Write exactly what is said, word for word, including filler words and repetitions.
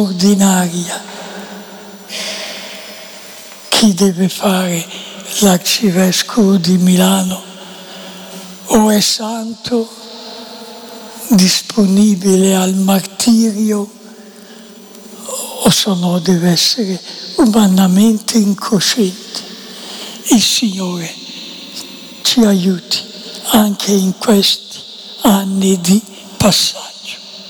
ordinaria. Chi deve fare l'arcivescovo di Milano? O è santo, disponibile al martirio, o se no deve essere umanamente incosciente. Il Signore ci aiuti anche in questi anni di passaggio.